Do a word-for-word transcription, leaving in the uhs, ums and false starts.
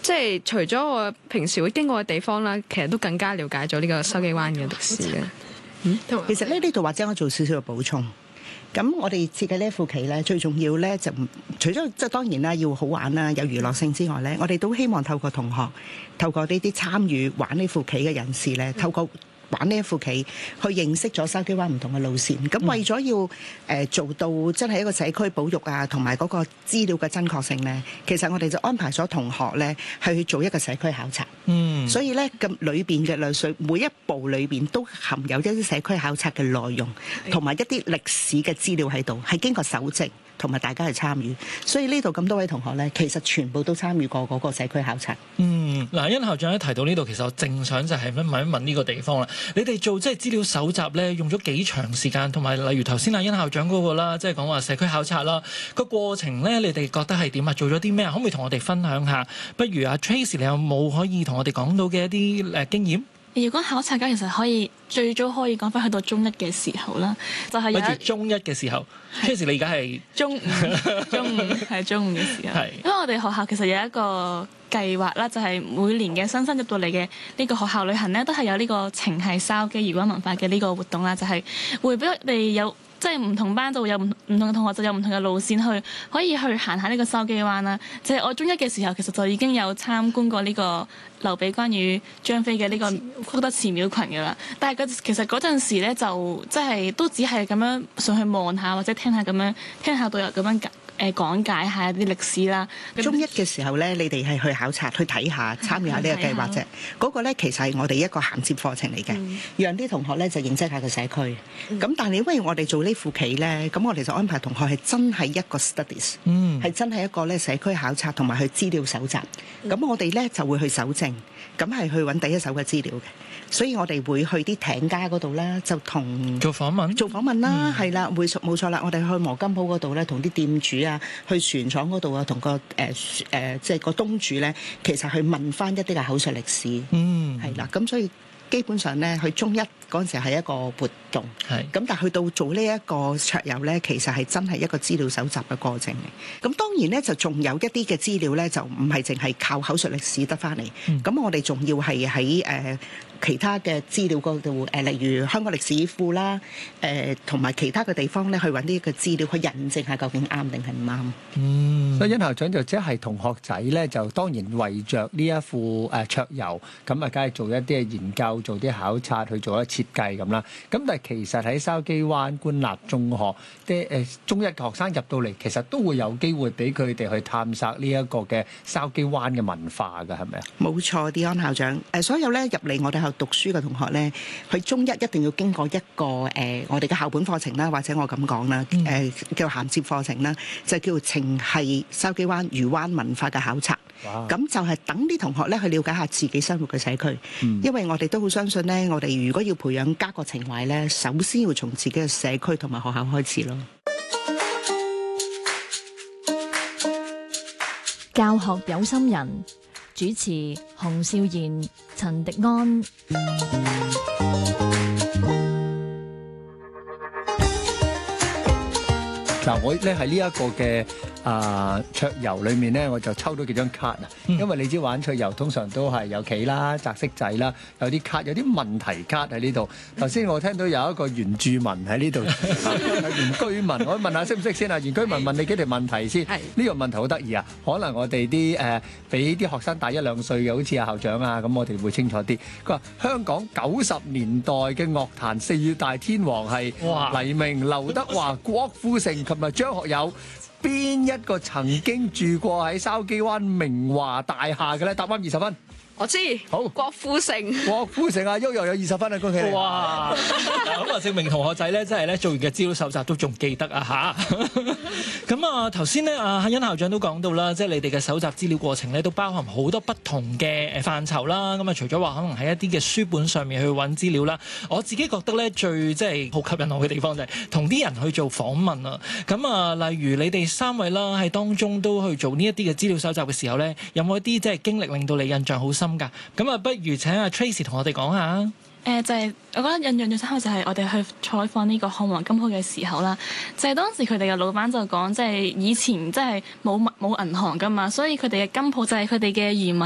即係除咗我平時會經過嘅地方啦，其實都更加了解咗呢個筲箕灣嘅歷史嘅。 嗯，其實咧呢度或者我做少少嘅補充。咁我哋設計呢一副棋咧，最重要咧就除咗即係當然啦，要好玩啦，有娛樂性之外咧，我哋都希望透過同學，透過呢啲參與玩呢副棋嘅人士咧，透過玩呢一副棋，去認識咗筲箕灣唔同嘅路線。咁為咗要誒做到真係一個社區保育啊，同埋嗰個資料嘅真確性咧，其實我哋就安排咗同學咧去做一個社區考察。嗯，所以咧咁裏邊嘅類水每一步裏邊都含有一啲社區考察嘅內容，同埋一啲歷史嘅資料喺度，係經過搜證同埋大家去參與。所以呢度咁多位同學咧，其實全部都參與過嗰個社區考察。 嗯，嗱，殷校長一提到呢度，其實我正想就係問一問呢個地方啦。你哋做即係資料搜集咧，用咗幾長時間？同埋例如頭先阿殷校長嗰個啦，即係講話社區考察啦，個過程咧，你哋覺得係點啊？做咗啲咩？可唔可以同我哋分享下？不如阿 Tracy，你有冇可以同我哋講到嘅一啲誒經驗？ 如果考察嘅其實可以最早可以講翻去到中一嘅時候啦，就係、是、有中一嘅時候。Tracy，你而家係中五，中五係中五嘅時候。因為我哋學校其實有一個計劃啦，就係、是、每年嘅新生入到嚟嘅呢個學校旅行咧，都係有呢個情繫筲箕漁灣文化嘅呢個活動啦，就係、是、會俾我哋有。即係唔同班就會有唔唔同嘅同學就有唔同嘅路線去可以去行下呢個筲箕灣啦。就係、是、我中一嘅時候，其實就已經有參觀過呢個劉備關羽張飛嘅呢個福德祠廟群㗎啦。但係其實嗰陣時咧，就即係都只係咁樣上去望下或者聽下咁樣聽下導遊咁樣誒講解下啲歷史啦。 中一嘅時候咧，你哋係去考察、去睇下、參與下呢個計劃啫。嗰個咧其實係我哋一個銜接課程嚟嘅，嗯、讓啲同學咧就認識下個社區。咁、嗯、但係因為我哋做呢副棋咧，咁我哋就安排同學係真係一個 studies，係、嗯、真係一個咧社區考察同埋去資料搜集。咁、嗯、我哋咧就會去搜證，咁係去揾第一手嘅資料嘅。所以我哋會去啲艇家嗰度啦，就同做訪問， 做訪問啦，係啦、嗯，會冇錯啦。我哋去磨金鋪嗰度咧，同啲店主啊，去船廠嗰度啊，同個誒誒、呃、即係個東主咧，其實去問翻一啲嘅口述歷史，嗯，係啦。咁所以基本上咧，去中一嗰陣時係一個活動，係咁，但係去到做呢一個桌遊咧，其實係真係一個資料搜集嘅過程嚟。咁當然咧，就仲有一啲嘅資料咧，就唔係淨係靠口述歷史得翻嚟。咁、嗯、我哋仲要係喺誒其他嘅資料嗰度，誒例如香港歷史庫啦，誒同埋其他嘅地方咧，去揾呢個資料去印證下究竟啱定係唔啱。 嗯，所以殷校長就即係同學仔咧，就當然為着呢一副誒桌遊，咁啊，梗係做一啲嘅研究，做啲考察，去做一設計咁啦。咁但係其實喺筲箕灣官立中學啲誒中一嘅學生入到嚟，其實都會有機會俾佢哋去探索呢一個嘅筲箕灣嘅文化㗎，係咪啊？冇錯，啲安校長誒，所有咧入嚟我哋學讀書嘅同學咧，去中一一定要經過一個誒、呃、我哋嘅校本課程啦，或者我咁講啦，誒、呃、叫銜接課程啦，就叫情繫筲箕灣漁灣文化嘅考察。咁就係等啲同學咧去了解下自己生活嘅社區，嗯、因為我哋都好相信咧，我哋如果要培養家國情懷咧，首先要從自己嘅社區同埋學校開始咯。 教學有心人，主持洪少賢、陳迪安。 嗱，我咧喺呢一個嘅啊桌遊裏面咧，我就抽到幾張卡啊，因為你知玩桌遊通常都係有棋啦、擲色仔啦，有啲卡，有啲問題卡喺呢度。頭先我聽到有一個原住民喺呢度，有原居民，我問下識唔識先啊？原居民問你幾條問題先。係呢個問題好得意啊，可能我哋啲誒比啲學生大一兩歲嘅，好似阿校長啊，咁我哋會清楚啲。佢話香港九十年代嘅樂壇四大天王係黎明、劉德華、郭富城同埋張學友。邊一個曾經住過喺筲箕灣明華大廈嘅咧？答啱二十分。 我知， 好， 郭富城， 郭富城啊，悠悠有二十分啊，恭喜你！ 哇，咁啊，證明同學仔咧，真係咧做完嘅資料搜集都仲記得啊嚇！咁啊，頭先咧，阿殷校長都講到啦，即係你哋嘅搜集資料過程咧，都包含好多不同嘅誒範疇啦。咁啊，除咗話可能喺一啲嘅書本上面去揾資料啦，我自己覺得咧最即係好吸引我嘅地方就係同啲人去做訪問啊。咁啊，例如你哋三位啦，喺當中都去做呢一啲嘅資料搜集嘅時候咧，有冇一啲即係經歷令到你印象好深？咁啊，不如請阿 Tracy 同我哋講下。誒、 呃，就係、是、我覺得印象最深刻就係我哋去採訪呢個漢王金鋪嘅時候啦。就係、是、當時佢哋嘅老闆就講，即係以前即係冇冇銀行噶嘛，所以佢哋嘅金鋪就係佢哋嘅漁民